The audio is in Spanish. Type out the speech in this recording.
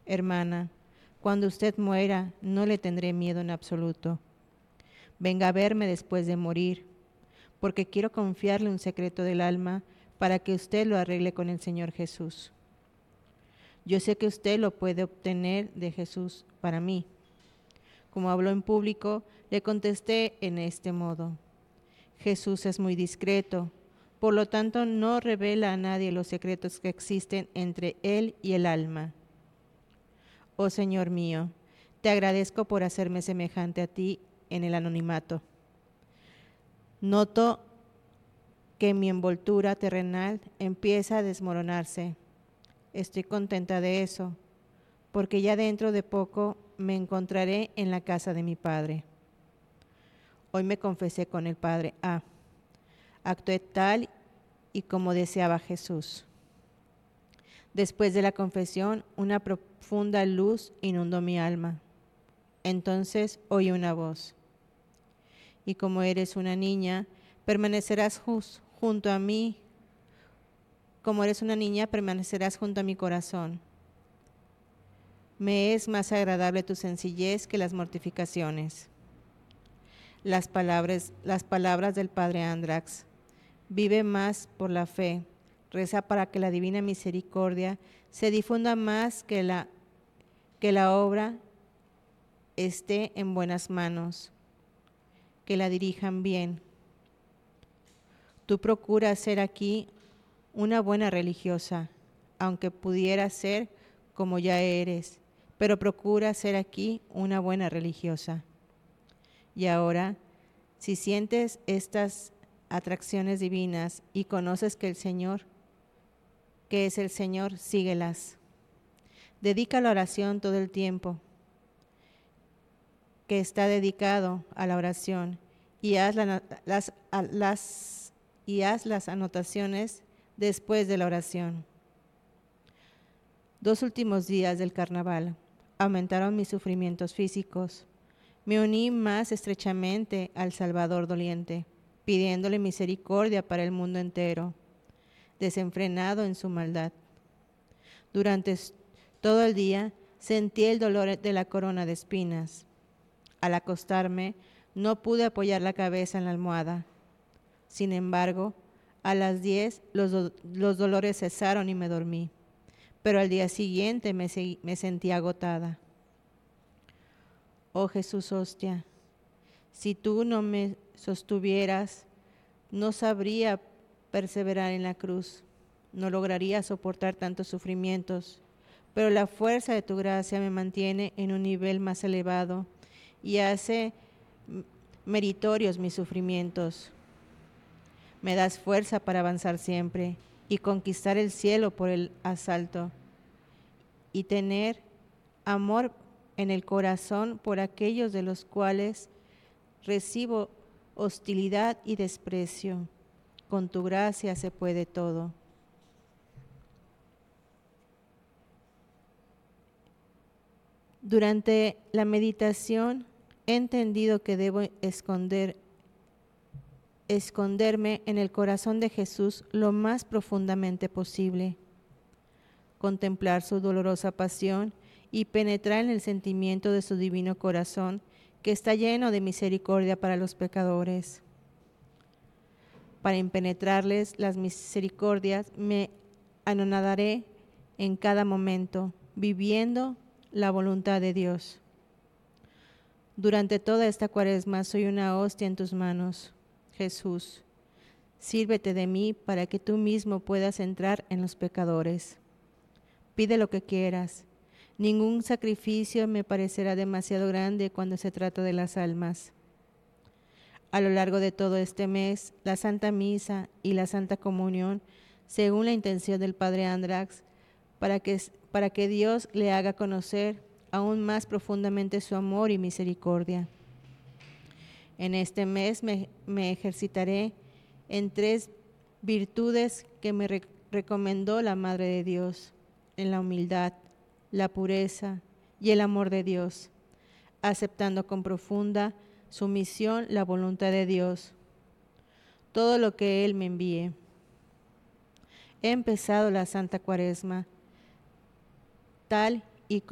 Hermana, cuando usted muera, no le tendré miedo en absoluto. Venga a verme después de morir, porque quiero confiarle un secreto del alma para que usted lo arregle con el Señor Jesús. Yo sé que usted lo puede obtener de Jesús para mí. Como habló en público, le contesté en este modo: Jesús es muy discreto, por lo tanto no revela a nadie los secretos que existen entre él y el alma. Oh Señor mío, te agradezco por hacerme semejante a ti en el anonimato. Noto que mi envoltura terrenal empieza a desmoronarse. Estoy contenta de eso, porque ya dentro de poco me encontraré en la casa de mi Padre. Hoy me confesé con el Padre A. Actué tal y como deseaba Jesús. Después de la confesión, una profunda luz inundó mi alma. Entonces oí una voz: y como eres una niña, permanecerás junto a mí. Como eres una niña, permanecerás junto a mi corazón. Me es más agradable tu sencillez que las mortificaciones. Las palabras del Padre Andrax. Vive más por la fe. Reza para que la divina misericordia se difunda más, que la obra esté en buenas manos, que la dirijan bien. Tú procuras ser aquí una buena religiosa, aunque pudiera ser como ya eres, pero procura ser aquí una buena religiosa. Y ahora, si sientes estas atracciones divinas y conoces que es el Señor, síguelas. Dedica la oración todo el tiempo que está dedicado a la oración y haz las anotaciones después de la oración. 2 últimos días del carnaval aumentaron mis sufrimientos físicos. Me uní más estrechamente al Salvador doliente, pidiéndole misericordia para el mundo entero, desenfrenado en su maldad. Durante todo el día sentí el dolor de la corona de espinas. Al acostarme, no pude apoyar la cabeza en la almohada. Sin embargo, a las 10 los dolores cesaron y me dormí. Pero al día siguiente me sentí agotada. Oh Jesús hostia, si tú no me sostuvieras, no sabría perseverar en la cruz, no lograría soportar tantos sufrimientos, pero la fuerza de tu gracia me mantiene en un nivel más elevado y hace meritorios mis sufrimientos. Me das fuerza para avanzar siempre y conquistar el cielo por el asalto y tener amor en el corazón por aquellos de los cuales recibo hostilidad y desprecio. Con tu gracia se puede todo. Durante la meditación he entendido que debo esconderme en el corazón de Jesús lo más profundamente posible, contemplar su dolorosa pasión y penetrar en el sentimiento de su divino corazón, que está lleno de misericordia para los pecadores. Para impenetrarles las misericordias me anonadaré en cada momento, viviendo la voluntad de Dios. Durante toda esta cuaresma soy una hostia en tus manos, Jesús. Sírvete de mí para que tú mismo puedas entrar en los pecadores. Pide lo que quieras. Ningún sacrificio me parecerá demasiado grande cuando se trata de las almas. A lo largo de todo este mes, la Santa Misa y la Santa Comunión, según la intención del Padre Andrax, para que Dios le haga conocer aún más profundamente su amor y misericordia. En este mes me ejercitaré en 3 virtudes que me recomendó la Madre de Dios: en la humildad, la pureza y el amor de Dios, aceptando con profunda sumisión la voluntad de Dios, todo lo que Él me envíe. He empezado la Santa Cuaresma tal